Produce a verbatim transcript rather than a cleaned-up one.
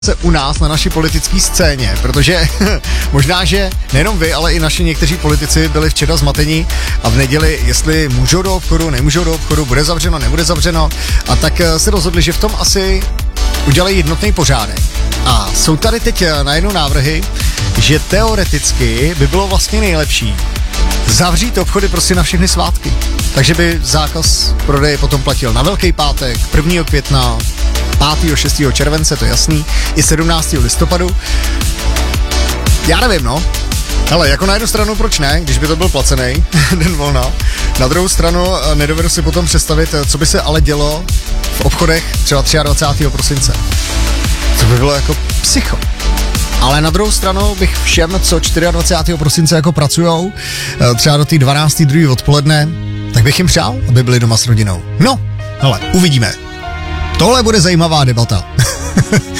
se u nás na naší politické scéně, protože možná, že nejenom vy, ale i naši někteří politici byli včera zmatení a v neděli, jestli můžou do obchodu, nemůžou do obchodu, bude zavřeno, nebude zavřeno, a tak se rozhodli, že v tom asi udělají jednotný pořádek. A jsou tady teď najednou návrhy, že teoreticky by bylo vlastně nejlepší zavřít obchody prostě na všechny svátky. Takže by zákaz prodeje potom platil na Velký pátek, prvního května, pátého šestého července, to je jasný, i sedmnáctého listopadu. Já nevím, no. Ale jako na jednu stranu proč ne, když by to byl placený den volna. Na druhou stranu nedovedu si potom představit, co by se ale dělo v obchodech třeba dvacátého třetího prosince. Co by bylo jako psycho. Ale na druhou stranu bych všem, co dvacátého čtvrtého prosince jako pracujou, třeba do té dvanácté druhé odpoledne, tak bych jim přál, aby byli doma s rodinou. No, hele, uvidíme. Tohle bude zajímavá debata.